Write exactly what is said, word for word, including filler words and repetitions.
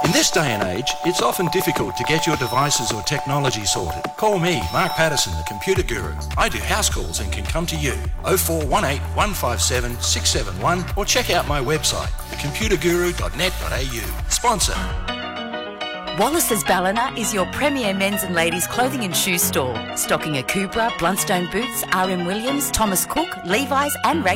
In this day and age, it's often difficult to get your devices or technology sorted. Call me, Mark Patterson, the Computer Guru. I do house calls and can come to you. oh four one eight, one five seven, six seven one or check out my website, the computer guru dot net dot a u. Sponsor. Wallace's Ballina is your premier men's and ladies' clothing and shoe store, stocking Akubra, Blundstone boots, R M Williams, Thomas Cook, Levi's and Wrangler.